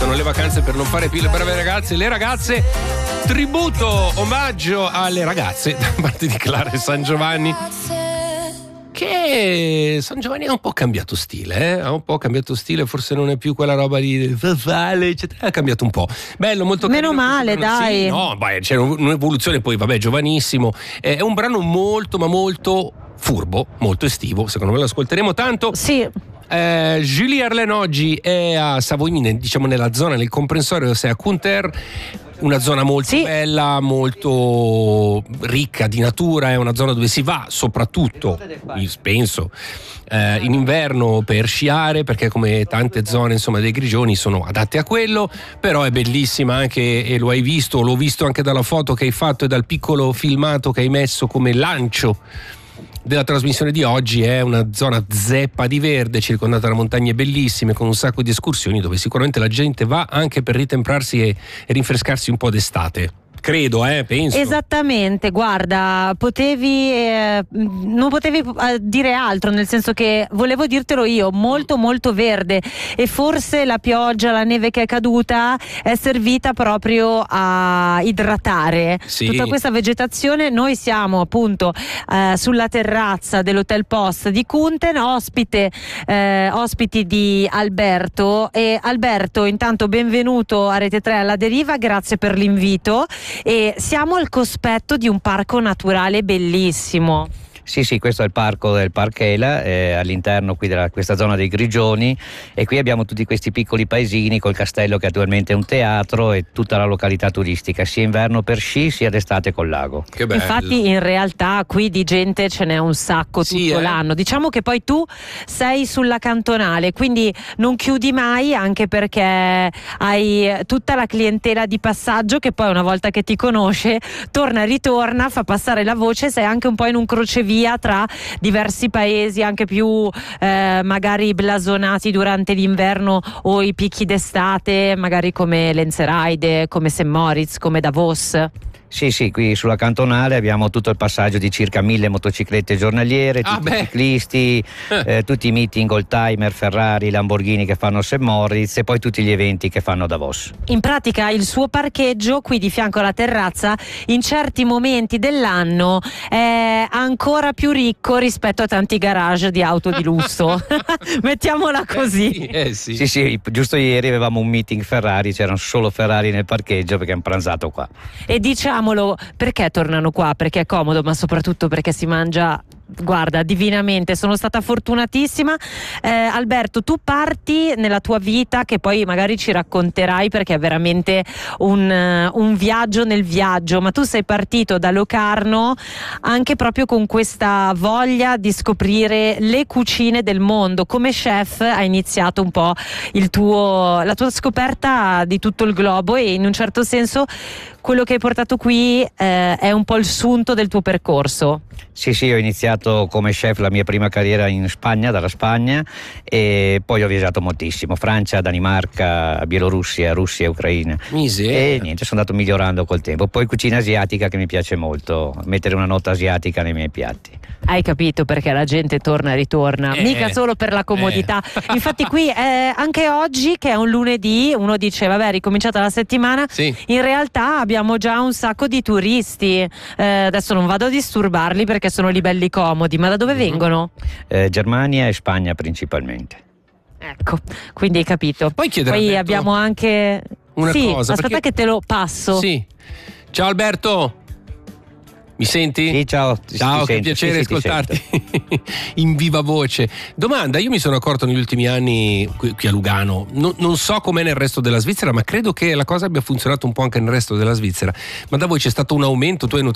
Le vacanze per non fare più le brave ragazze, le ragazze, tributo, omaggio alle ragazze da parte di Clara e San Giovanni, che San Giovanni ha un po' cambiato stile, ha un po' cambiato stile, forse non è più quella roba di vale, eccetera, ha cambiato un po'. Bello, molto meno male, dai. Sì, no, c'è un'evoluzione, poi vabbè, giovanissimo, è un brano molto ma molto furbo, molto estivo, secondo me lo ascolteremo tanto. Sì. Julie Arlen oggi è a Savoie, diciamo nella zona, nel comprensorio, sei a Kunter, una zona molto bella, molto ricca di natura, è una zona dove si va soprattutto, penso, in inverno per sciare, perché come tante zone insomma dei Grigioni sono adatte a quello, però è bellissima anche, e lo hai visto, l'ho visto anche dalla foto che hai fatto e dal piccolo filmato che hai messo come lancio della trasmissione di oggi. È una zona zeppa di verde circondata da montagne bellissime con un sacco di escursioni dove sicuramente la gente va anche per ritemprarsi e rinfrescarsi un po' d'estate. Credo, penso. Esattamente, guarda, non potevi dire altro, nel senso che volevo dirtelo io, molto molto verde, e forse la pioggia, la neve che è caduta è servita proprio a idratare tutta questa vegetazione. Noi siamo appunto sulla terrazza dell'Hotel Post di Kunten, ospiti di Alberto. E Alberto, intanto benvenuto a Rete 3 alla Deriva, grazie per l'invito. E siamo al cospetto di un parco naturale bellissimo. Sì, questo è il parco del Parchela, all'interno qui della questa zona dei Grigioni, e qui abbiamo tutti questi piccoli paesini col castello che attualmente è un teatro e tutta la località turistica, sia inverno per sci sia d'estate col lago. Che bello. Infatti in realtà qui di gente ce n'è un sacco tutto l'anno. Diciamo che poi tu sei sulla cantonale, quindi non chiudi mai, anche perché hai tutta la clientela di passaggio che poi una volta che ti conosce torna e ritorna, fa passare la voce, sei anche un po' in un crocevia tra diversi paesi anche più magari blasonati durante l'inverno o i picchi d'estate, magari come Lenzerheide, come St. Moritz, come Davos. Sì, qui sulla cantonale abbiamo tutto il passaggio di circa 1000 motociclette giornaliere, tutti i ciclisti, tutti i meeting oldtimer, Ferrari, Lamborghini che fanno St. Moritz, e poi tutti gli eventi che fanno Davos. In pratica il suo parcheggio qui di fianco alla terrazza in certi momenti dell'anno è ancora più ricco rispetto a tanti garage di auto di lusso. Mettiamola così. Sì, giusto ieri avevamo un meeting Ferrari, c'erano solo Ferrari nel parcheggio perché hanno pranzato qua. E diciamolo, perché tornano qua? Perché è comodo, ma soprattutto perché si mangia, guarda, divinamente. Sono stata fortunatissima. Alberto, tu parti nella tua vita, che poi magari ci racconterai perché è veramente un viaggio nel viaggio, ma tu sei partito da Locarno anche proprio con questa voglia di scoprire le cucine del mondo. Come chef hai iniziato un po' la tua scoperta di tutto il globo, e in un certo senso quello che hai portato qui è un po' il sunto del tuo percorso. Sì, ho iniziato come chef la mia prima carriera in Spagna, dalla Spagna, e poi ho viaggiato moltissimo, Francia, Danimarca, Bielorussia, Russia, Ucraina. E niente, sono andato migliorando col tempo. Poi cucina asiatica, che mi piace molto, mettere una nota asiatica nei miei piatti. Hai capito perché la gente torna e ritorna, mica solo per la comodità. Infatti qui anche oggi, che è un lunedì, uno dice vabbè, è ricominciata la settimana, in realtà abbiamo già un sacco di turisti. Adesso non vado a disturbarli perché sono lì belli comodi, ma da dove vengono? Germania e Spagna principalmente. Ecco, quindi hai capito. Poi abbiamo anche una cosa. Aspetta che te lo passo. Ciao Alberto. Mi senti? Sì, ciao. Ciao, che piacere ascoltarti in viva voce. Domanda, io mi sono accorto negli ultimi anni qui a Lugano, non so com'è nel resto della Svizzera, ma credo che la cosa abbia funzionato un po' anche nel resto della Svizzera. Ma da voi c'è stato un aumento? Tu hai